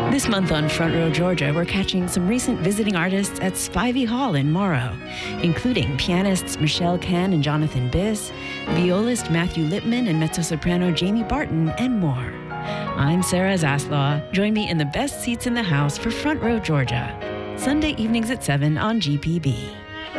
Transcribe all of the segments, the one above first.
This month on Front Row Georgia, we're catching some recent visiting artists at Spivey Hall in Morrow, including pianists Michelle Kahn and Jonathan Biss, violist Matthew Lipman and mezzo-soprano Jamie Barton, and more. I'm Sarah Zaslaw. Join me in the best seats in the house for Front Row Georgia, Sunday evenings at 7 on GPB.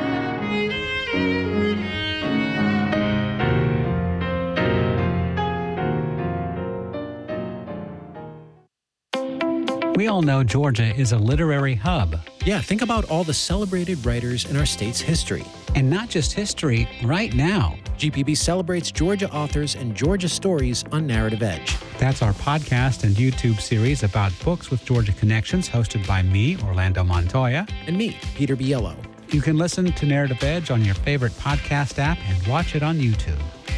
We all know Georgia is a literary hub. Yeah, think about all the celebrated writers in our state's history. And not just history, right now. GPB celebrates Georgia authors and Georgia stories on Narrative Edge. That's our podcast and YouTube series about books with Georgia connections, hosted by me, Orlando Montoya. And me, Peter Biello. You can listen to Narrative Edge on your favorite podcast app and watch it on YouTube.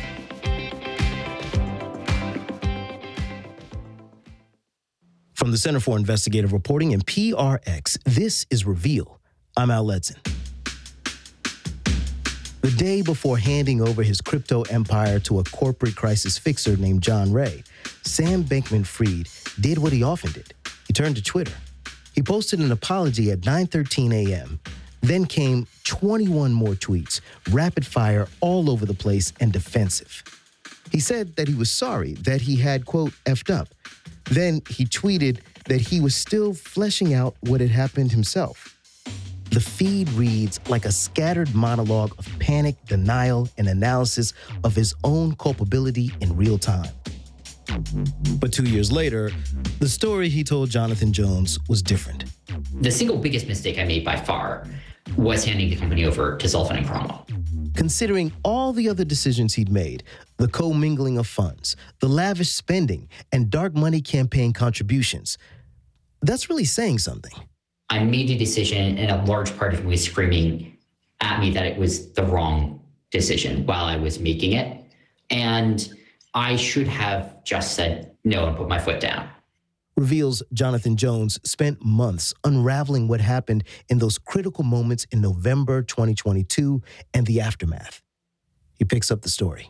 From the Center for Investigative Reporting and PRX, this is Reveal. I'm Al Ledson. The day before handing over his crypto empire to a corporate crisis fixer named John Ray, Sam Bankman-Fried did what he often did. He turned to Twitter. He posted an apology at 9:13 a.m. Then came 21 more tweets, rapid fire all over the place and defensive. He said that he was sorry that he had, quote, effed up. Then he tweeted that he was still fleshing out what had happened himself. The feed reads like a scattered monologue of panic, denial, and analysis of his own culpability in real time. But 2 years later, the story he told Jonathan Jones was different. The single biggest mistake I made by far was handing the company over to Sullivan and Cromwell. Considering all the other decisions he'd made, the commingling of funds, the lavish spending, and dark money campaign contributions, that's really saying something. I made a decision, and a large part of me was screaming at me that it was the wrong decision while I was making it. And I should have just said no and put my foot down. Reveals Jonathan Jones spent months unraveling what happened in those critical moments in November 2022 and the aftermath. He picks up the story.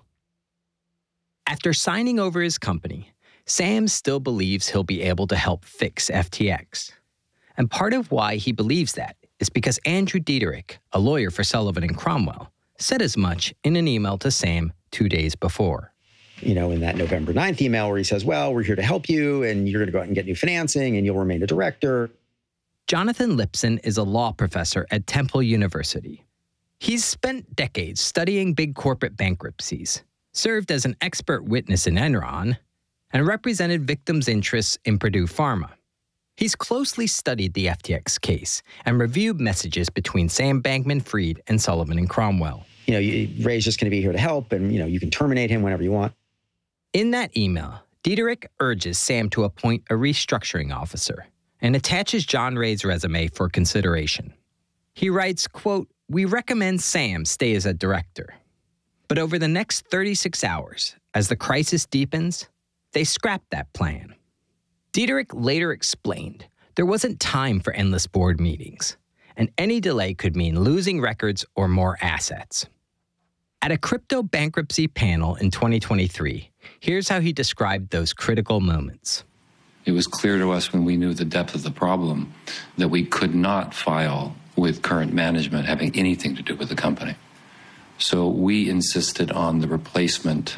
After signing over his company, Sam still believes he'll be able to help fix FTX. And part of why he believes that is because Andrew Dederich, a lawyer for Sullivan and Cromwell, said as much in an email to Sam 2 days before. You know, in that November 9th email where he says, well, we're here to help you and you're going to go out and get new financing and you'll remain a director. Jonathan Lipson is a law professor at Temple University. He's spent decades studying big corporate bankruptcies, served as an expert witness in Enron, and represented victims' interests in Purdue Pharma. He's closely studied the FTX case and reviewed messages between Sam Bankman-Fried and Sullivan and Cromwell. You know, Ray's just going to be here to help and, you can terminate him whenever you want. In that email, Dederich urges Sam to appoint a restructuring officer and attaches John Ray's resume for consideration. He writes, quote, "We recommend Sam stay as a director." But over the next 36 hours, as the crisis deepens, they scrapped that plan. Dederich later explained there wasn't time for endless board meetings, and any delay could mean losing records or more assets. At a crypto bankruptcy panel in 2023, here's how he described those critical moments. It was clear to us when we knew the depth of the problem that we could not file with current management having anything to do with the company. So we insisted on the replacement.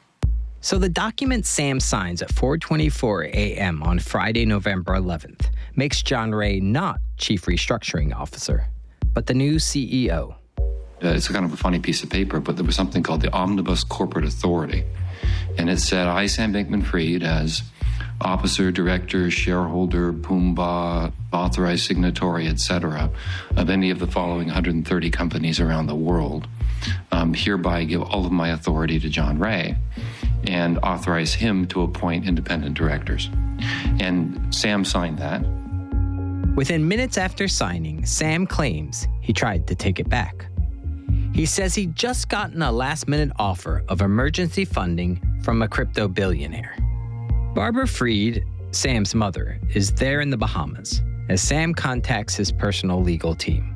So the document Sam signs at 4:24 a.m. on Friday, November 11th, makes John Ray not Chief Restructuring Officer, but the new CEO. It's a kind of a funny piece of paper, but there was something called the Omnibus Corporate Authority. And it said, I, Sam Bankman-Fried, as officer, director, shareholder, Pumbaa, authorized signatory, etc., of any of the following 130 companies around the world, hereby give all of my authority to John Ray and authorize him to appoint independent directors. And Sam signed that. Within minutes after signing, Sam claims he tried to take it back. He says he'd just gotten a last-minute offer of emergency funding from a crypto billionaire. Barbara Fried, Sam's mother, is there in the Bahamas as Sam contacts his personal legal team.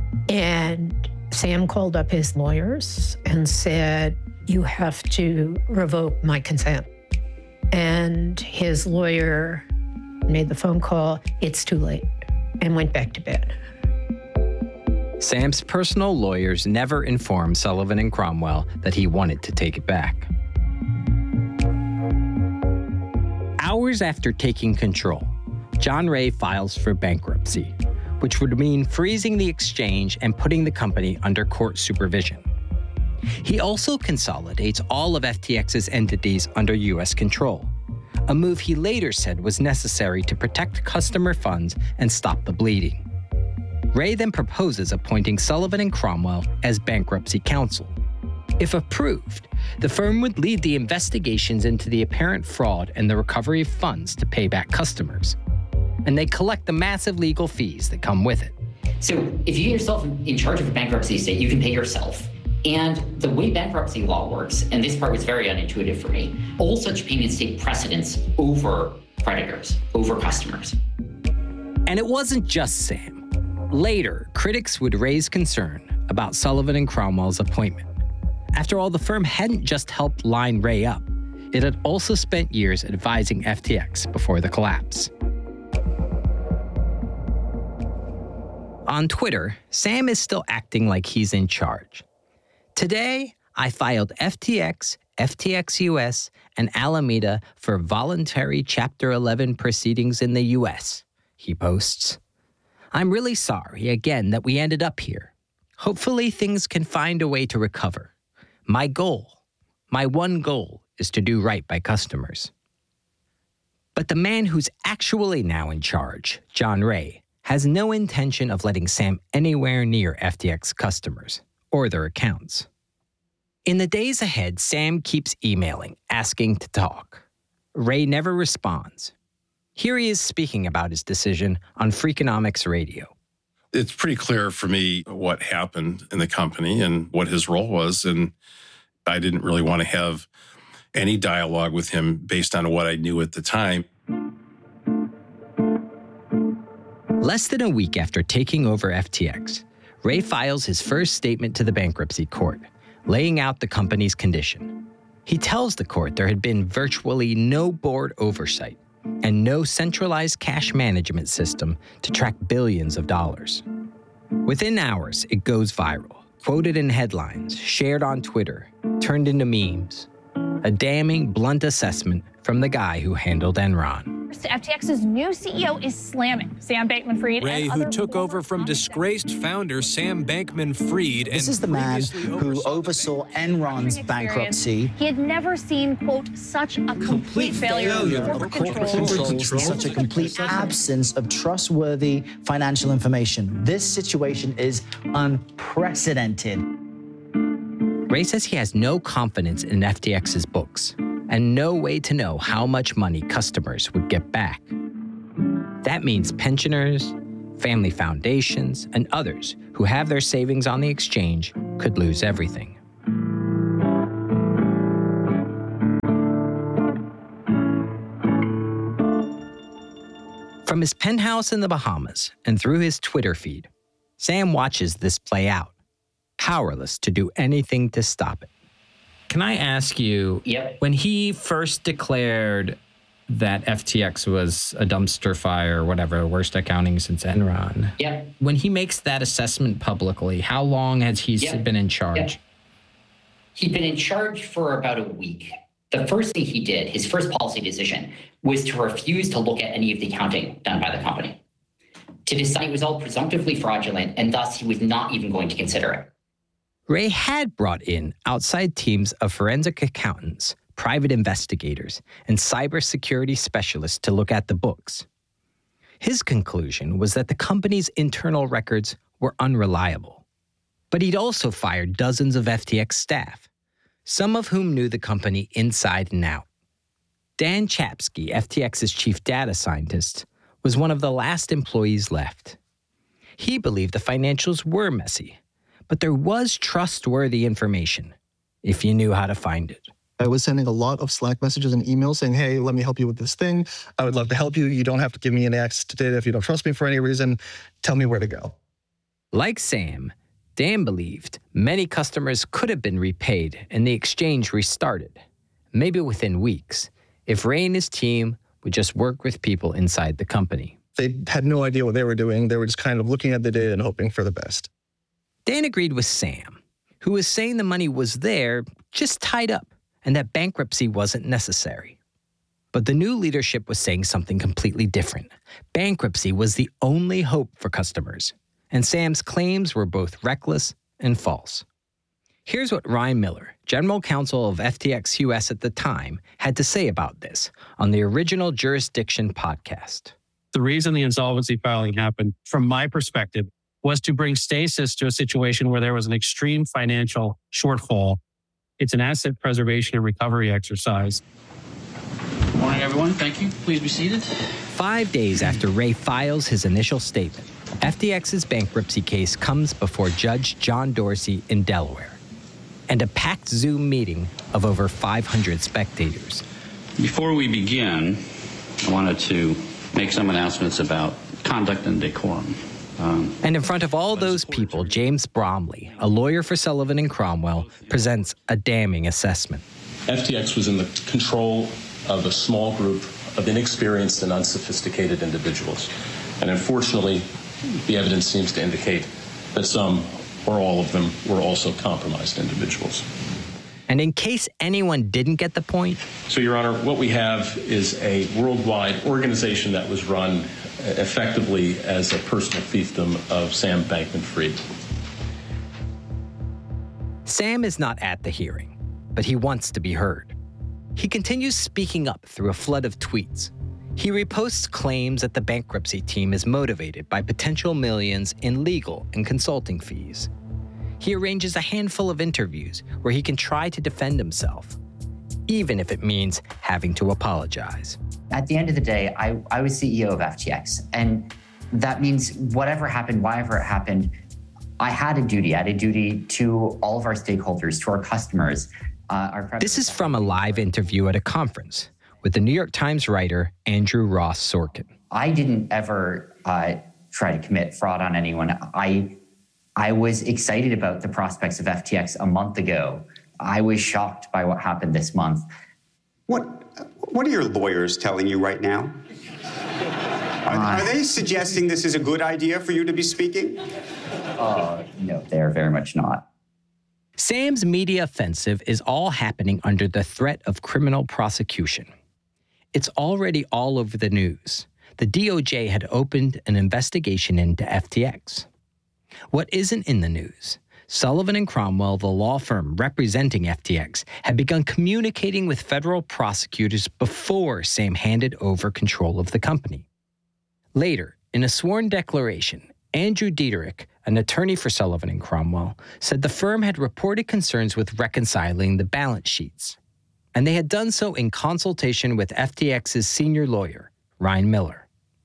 And Sam called up his lawyers and said, you have to revoke my consent. And his lawyer made the phone call, it's too late, and went back to bed. Sam's personal lawyers never informed Sullivan and Cromwell that he wanted to take it back. Hours after taking control, John Ray files for bankruptcy, which would mean freezing the exchange and putting the company under court supervision. He also consolidates all of FTX's entities under U.S. control, a move he later said was necessary to protect customer funds and stop the bleeding. Ray then proposes appointing Sullivan and Cromwell as bankruptcy counsel. If approved, the firm would lead the investigations into the apparent fraud and the recovery of funds to pay back customers. And they collect the massive legal fees that come with it. So if you get yourself in charge of a bankruptcy estate, you can pay yourself. And the way bankruptcy law works, and this part was very unintuitive for me, all such payments take precedence over creditors, over customers. And it wasn't just Sam. Later, critics would raise concern about Sullivan and Cromwell's appointment. After all, the firm hadn't just helped line Ray up. It had also spent years advising FTX before the collapse. On Twitter, Sam is still acting like he's in charge. Today, I filed FTX, FTX US, and Alameda for voluntary Chapter 11 proceedings in the US, he posts. I'm really sorry, again, that we ended up here. Hopefully things can find a way to recover. My one goal, is to do right by customers. But the man who's actually now in charge, John Ray, has no intention of letting Sam anywhere near FTX customers or their accounts. In the days ahead, Sam keeps emailing, asking to talk. Ray never responds. Here he is speaking about his decision on Freakonomics Radio. It's pretty clear for me what happened in the company and what his role was, and I didn't really want to have any dialogue with him based on what I knew at the time. Less than a week after taking over FTX, Ray files his first statement to the bankruptcy court, laying out the company's condition. He tells the court there had been virtually no board oversight and no centralized cash management system to track billions of dollars. Within hours, it goes viral, quoted in headlines, shared on Twitter, turned into memes. A damning, blunt assessment from the guy who handled Enron. FTX's new CEO is slamming Sam Bankman-Fried. Ray, who took over from disgraced founder Sam Bankman-Fried. This is the man who oversaw Enron's bankruptcy. He had never seen, quote, such a complete failure of corporate control. Such a complete absence of trustworthy financial information. This situation is unprecedented. Ray says he has no confidence in FTX's books and no way to know how much money customers would get back. That means pensioners, family foundations, and others who have their savings on the exchange could lose everything. From his penthouse in the Bahamas and through his Twitter feed, Sam watches this play out, powerless to do anything to stop it. Can I ask you, when he first declared that FTX was a dumpster fire, whatever, worst accounting since Enron, when he makes that assessment publicly, how long has he been in charge? He'd been in charge for about a week. The first thing he did, his first policy decision, was to refuse to look at any of the accounting done by the company, to decide it was all presumptively fraudulent, and thus he was not even going to consider it. Ray had brought in outside teams of forensic accountants, private investigators, and cybersecurity specialists to look at the books. His conclusion was that the company's internal records were unreliable. But he'd also fired dozens of FTX staff, some of whom knew the company inside and out. Dan Chapsky, FTX's chief data scientist, was one of the last employees left. He believed the financials were messy, but there was trustworthy information if you knew how to find it. I was sending a lot of Slack messages and emails saying, hey, let me help you with this thing. I would love to help you. You don't have to give me any access to data if you don't trust me for any reason. Tell me where to go. Like Sam, Dan believed many customers could have been repaid and the exchange restarted, maybe within weeks, if Ray and his team would just work with people inside the company. They had no idea what they were doing. They were just kind of looking at the data and hoping for the best. Dan agreed with Sam, who was saying the money was there, just tied up, and that bankruptcy wasn't necessary. But the new leadership was saying something completely different. Bankruptcy was the only hope for customers, and Sam's claims were both reckless and false. Here's what Ryan Miller, general counsel of FTX US at the time, had to say about this on the Original Jurisdiction podcast. The reason the insolvency filing happened, from my perspective, was to bring stasis to a situation where there was an extreme financial shortfall. It's an asset preservation and recovery exercise. Good morning, everyone. Thank you. Please be seated. 5 days after Ray files his initial statement, FTX's bankruptcy case comes before Judge John Dorsey in Delaware, and a packed Zoom meeting of over 500 spectators. Before we begin, I wanted to make some announcements about conduct and decorum. And in front of all those people, James Bromley, a lawyer for Sullivan and Cromwell, presents a damning assessment. FTX was in the control of a small group of inexperienced and unsophisticated individuals. And unfortunately, the evidence seems to indicate that some or all of them were also compromised individuals. And in case anyone didn't get the point... So, Your Honor, what we have is a worldwide organization that was run effectively as a personal fiefdom of Sam Bankman-Fried. Sam is not at the hearing, but he wants to be heard. He continues speaking up through a flood of tweets. He reposts claims that the bankruptcy team is motivated by potential millions in legal and consulting fees. He arranges a handful of interviews where he can try to defend himself, even if it means having to apologize. At the end of the day, I was CEO of FTX, and that means whatever happened, whenever it happened, I had a duty to all of our stakeholders, to our customers. This is from a live interview at a conference with the New York Times writer Andrew Ross Sorkin. I didn't ever try to commit fraud on anyone. I was excited about the prospects of FTX a month ago. I was shocked by what happened this month. What are your lawyers telling you right now? Are they suggesting this is a good idea for you to be speaking? No, they're very much not. Sam's media offensive is all happening under the threat of criminal prosecution. It's already all over the news. The DOJ had opened an investigation into FTX. What isn't in the news? Sullivan and Cromwell, the law firm representing FTX, had begun communicating with federal prosecutors before Sam handed over control of the company. Later, in a sworn declaration, Andrew Dederich, an attorney for Sullivan and Cromwell, said the firm had reported concerns with reconciling the balance sheets, and they had done so in consultation with FTX's senior lawyer, Ryan Miller.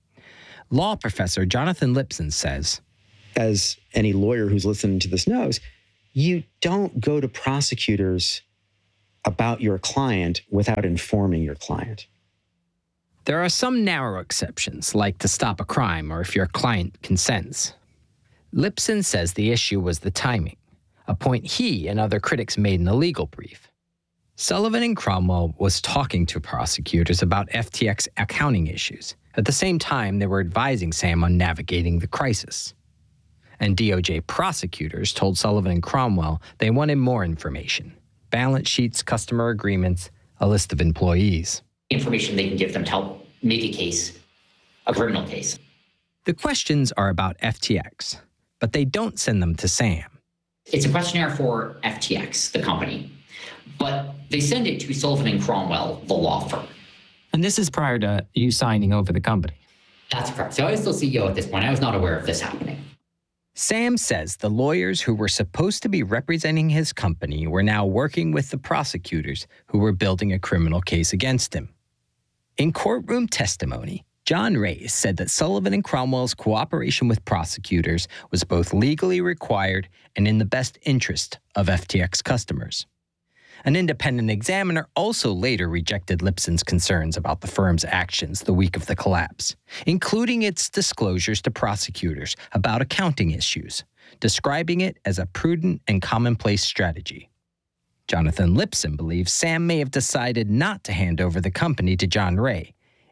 Law professor Jonathan Lipson says, as any lawyer who's listening to this knows, you don't go to prosecutors about your client without informing your client. There are some narrow exceptions, like to stop a crime or if your client consents. Lipson says the issue was the timing, a point he and other critics made in a legal brief. Sullivan and Cromwell was talking to prosecutors about FTX accounting issues. At the same time, they were advising Sam on navigating the crisis. And DOJ prosecutors told Sullivan and Cromwell they wanted more information: balance sheets, customer agreements, a list of employees. Information they can give them to help make a case, a criminal case. The questions are about FTX, but they don't send them to Sam. It's a questionnaire for FTX, the company, but they send it to Sullivan and Cromwell, the law firm. And this is prior to you signing over the company. That's correct. So I was still CEO at this point. I was not aware of this happening. Sam says the lawyers who were supposed to be representing his company were now working with the prosecutors who were building a criminal case against him. In courtroom testimony, John Ray said that Sullivan and Cromwell's cooperation with prosecutors was both legally required and in the best interest of FTX customers. An independent examiner also later rejected Lipson's concerns about the firm's actions the week of the collapse, including its disclosures to prosecutors about accounting issues, describing it as a prudent and commonplace strategy. Jonathan Lipson believes Sam may have decided not to hand over the company to John Ray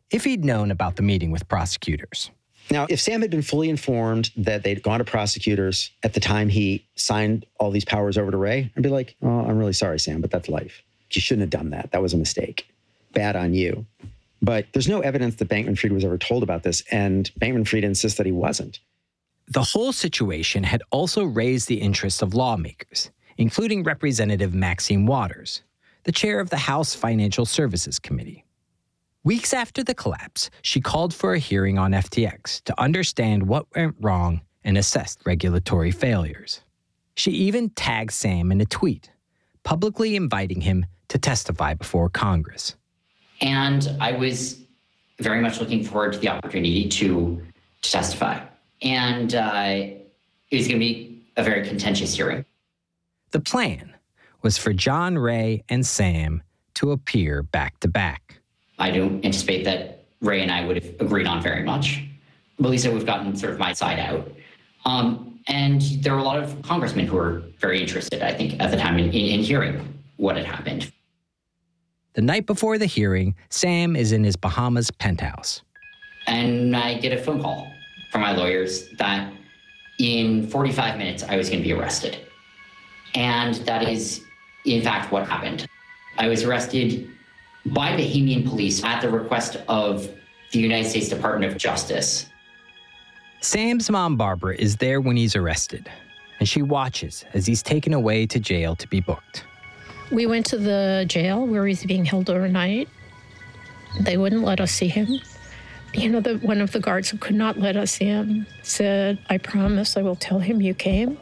if he'd known about the meeting with prosecutors. Now, if Sam had been fully informed that they'd gone to prosecutors at the time he signed all these powers over to Ray, I'd be like, oh, I'm really sorry, Sam, but that's life. You shouldn't have done that. That was a mistake. Bad on you. But there's no evidence that Bankman-Fried was ever told about this, and Bankman-Fried insists that he wasn't. The whole situation had also raised the interest of lawmakers, including Representative Maxine Waters, the chair of the House Financial Services Committee. Weeks after the collapse, she called for a hearing on FTX to understand what went wrong and assessed regulatory failures. She even tagged Sam in a tweet, publicly inviting him to testify before Congress. And I was very much looking forward to the opportunity to testify. And it was going to be a very contentious hearing. The plan was for John Ray and Sam to appear back to back. I don't anticipate that Ray and I would have agreed on very much. But at least we've gotten sort of my side out. And there were a lot of congressmen who were very interested, I think, at the time in hearing what had happened. The night before the hearing, Sam is in his Bahamas penthouse. And I get a phone call from my lawyers that in 45 minutes I was going to be arrested. And that is, in fact, what happened. I was arrested by Bahamian police at the request of the United States Department of Justice. Sam's mom, Barbara, is there when he's arrested, and she watches as he's taken away to jail to be booked. We went to the jail where he's being held overnight. They wouldn't let us see him. One of the guards who could not let us see him said, I promise I will tell him you came.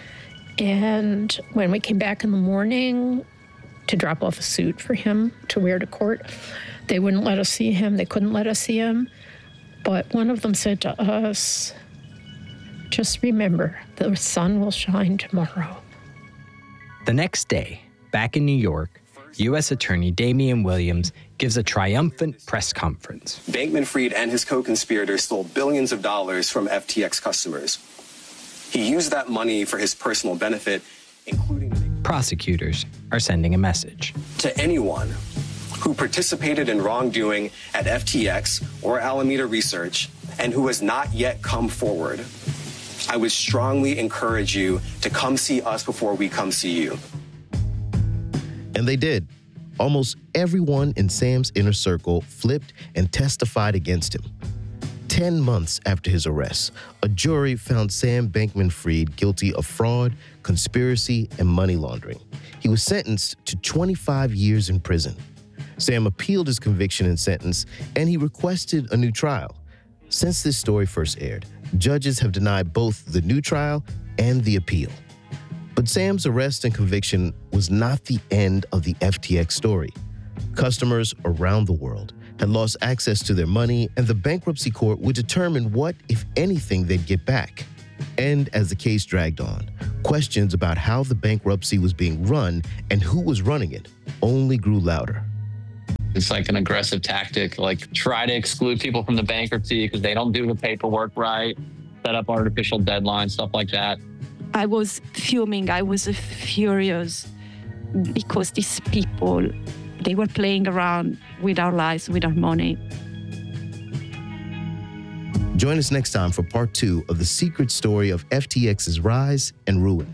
And when we came back in the morning to drop off a suit for him to wear to court, they wouldn't let us see him. They couldn't let us see him. But one of them said to us, just remember, the sun will shine tomorrow. The next day, back in New York, U.S. Attorney Damian Williams gives a triumphant press conference. Bankman-Fried and his co-conspirators stole billions of dollars from FTX customers. He used that money for his personal benefit, including... Prosecutors are sending a message. To anyone who participated in wrongdoing at FTX or Alameda Research and who has not yet come forward, I would strongly encourage you to come see us before we come see you. And they did. Almost everyone in Sam's inner circle flipped and testified against him. 10 months after his arrest, a jury found Sam Bankman-Fried guilty of fraud, conspiracy, and money laundering. He was sentenced to 25 years in prison. Sam appealed his conviction and sentence, and he requested a new trial. Since this story first aired, judges have denied both the new trial and the appeal. But Sam's arrest and conviction was not the end of the FTX story. Customers around the world had lost access to their money, and the bankruptcy court would determine what, if anything, they'd get back. And as the case dragged on, questions about how the bankruptcy was being run and who was running it only grew louder. It's like an aggressive tactic, like try to exclude people from the bankruptcy because they don't do the paperwork right, set up artificial deadlines, stuff like that. I was fuming. I was furious because these people, they were playing around with our lives, with our money. Join us next time for part 2 of the secret story of FTX's rise and ruin.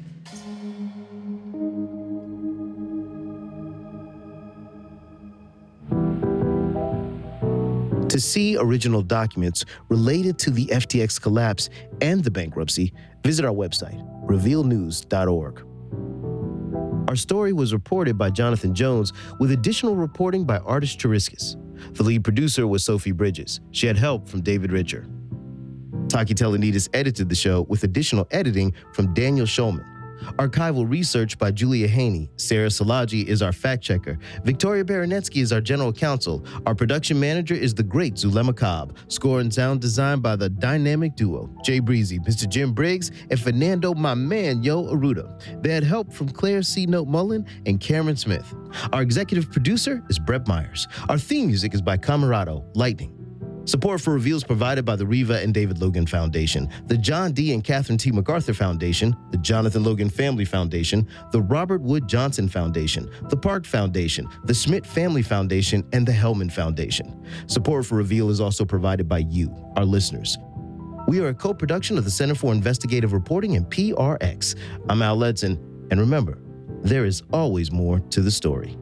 To see original documents related to the FTX collapse and the bankruptcy, visit our website, revealnews.org. Our story was reported by Jonathan Jones with additional reporting by Artis Chariskas. The lead producer was Sophie Bridges. She had help from David Richer. Taki Telonidis edited the show with additional editing from Daniel Schulman. Archival research by Julia Haney. Sarah Salaji is our fact checker. Victoria Baranetsky is our general counsel. Our production manager is the great Zulema Cobb. Score and sound design by the dynamic duo, Jay Breezy, Mr. Jim Briggs, and Fernando, my man, Yo Aruda. They had help from Claire C. Note Mullen and Cameron Smith. Our executive producer is Brett Myers. Our theme music is by Camarado, Lightning. Support for Reveal is provided by the Reva and David Logan Foundation, the John D. and Catherine T. MacArthur Foundation, the Jonathan Logan Family Foundation, the Robert Wood Johnson Foundation, the Park Foundation, the Schmidt Family Foundation, and the Hellman Foundation. Support for Reveal is also provided by you, our listeners. We are a co-production of the Center for Investigative Reporting and PRX. I'm Al Letson, and remember, there is always more to the story.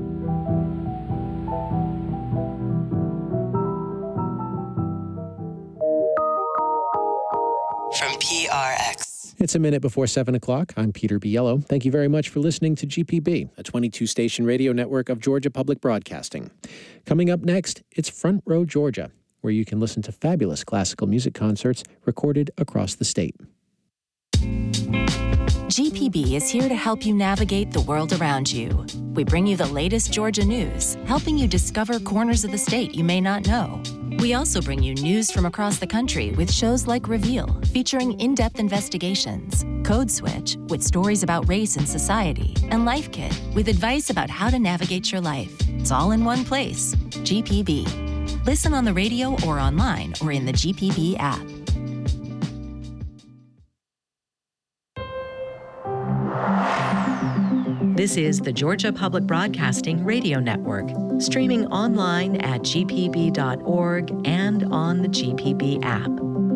From PRX. It's a minute before 7 o'clock. I'm Peter Biello. Thank you very much for listening to GPB, a 22-station radio network of Georgia Public Broadcasting. Coming up next, it's Front Row Georgia, where you can listen to fabulous classical music concerts recorded across the state. GPB is here to help you navigate the world around you. We bring you the latest Georgia news, helping you discover corners of the state you may not know. We also bring you news from across the country with shows like Reveal, featuring in-depth investigations, Code Switch, with stories about race and society, and Life Kit, with advice about how to navigate your life. It's all in one place. GPB. Listen on the radio or online or in the GPB app. This is the Georgia Public Broadcasting Radio Network, streaming online at gpb.org and on the GPB app.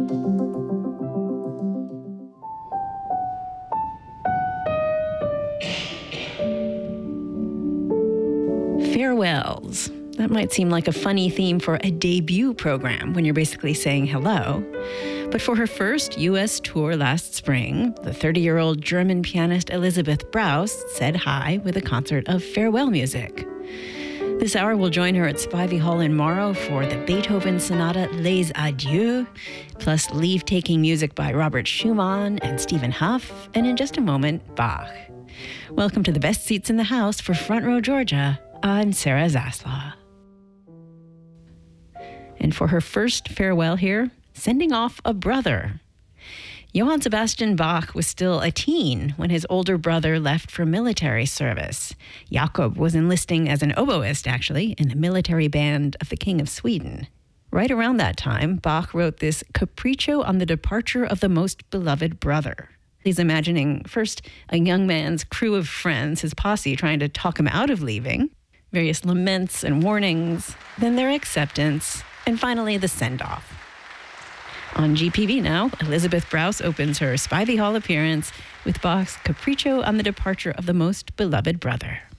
Farewells. That might seem like a funny theme for a debut program when you're basically saying hello. But for her first U.S. tour last spring, the 30-year-old German pianist Elisabeth Braus said hi with a concert of farewell music. This hour we'll join her at Spivey Hall in Morrow for the Beethoven Sonata Les Adieux, plus leave-taking music by Robert Schumann and Stephen Huff, and in just a moment, Bach. Welcome to the best seats in the house for Front Row Georgia. I'm Sarah Zaslaw. And for her first farewell here, sending off a brother. Johann Sebastian Bach was still a teen when his older brother left for military service. Jakob was enlisting as an oboist, actually, in the military band of the King of Sweden. Right around that time, Bach wrote this Capriccio on the departure of the most beloved brother. He's imagining first a young man's crew of friends, his posse, trying to talk him out of leaving, various laments and warnings, then their acceptance, and finally the send-off. On GPB now, Elisabeth Braus opens her Spivey Hall appearance with Bach's Capriccio on the departure of the most beloved brother.